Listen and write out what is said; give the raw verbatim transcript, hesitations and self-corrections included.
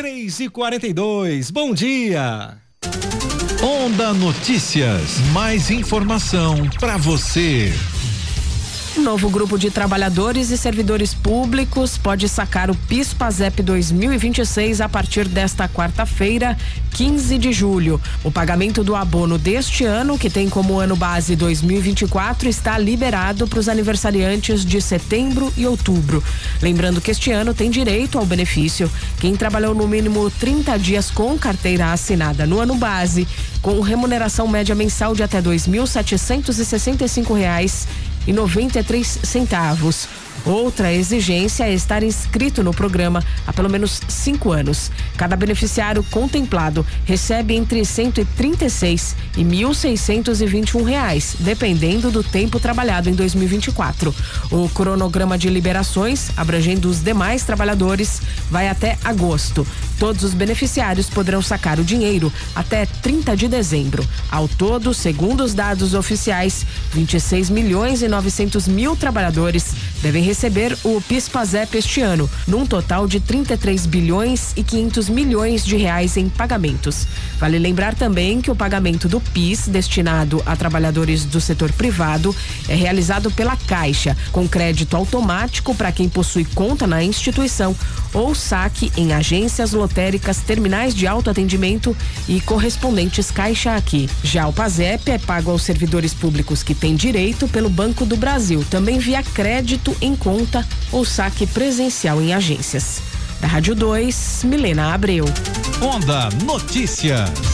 três e quarenta e dois, bom dia. Onda Notícias, mais informação para você. Um novo grupo de trabalhadores e servidores públicos pode sacar o PIS/PASEP dois mil e vinte e seis a partir desta quarta-feira, quinze de julho. O pagamento do abono deste ano, que tem como ano base dois mil e vinte e quatro, está liberado para os aniversariantes de setembro e outubro. Lembrando que este ano tem direito ao benefício quem trabalhou no mínimo trinta dias com carteira assinada no ano base, com remuneração média mensal de até dois mil setecentos e sessenta e cinco reais e noventa e três centavos. Outra exigência é estar inscrito no programa há pelo menos cinco anos. Cada beneficiário contemplado recebe entre cento e trinta e seis e mil seiscentos e vinte e um reais, dependendo do tempo trabalhado em dois mil e vinte e quatro. O cronograma de liberações, abrangendo os demais trabalhadores, vai até agosto. Todos os beneficiários poderão sacar o dinheiro até trinta de dezembro. Ao todo, segundo os dados oficiais, vinte e seis milhões e novecentos mil trabalhadores devem receber o PIS/PASEP este ano, num total de trinta e três bilhões e quinhentos milhões de reais em pagamentos. Vale lembrar também que o pagamento do PIS destinado a trabalhadores do setor privado é realizado pela Caixa, com crédito automático para quem possui conta na instituição ou saque em agências lotéricas, terminais de autoatendimento e correspondentes Caixa Aqui. Já o PASEP é pago aos servidores públicos que têm direito pelo Banco do Brasil, também via crédito em conta ou saque presencial em agências. Da Rádio dois, Milena Abreu. Onda Notícias.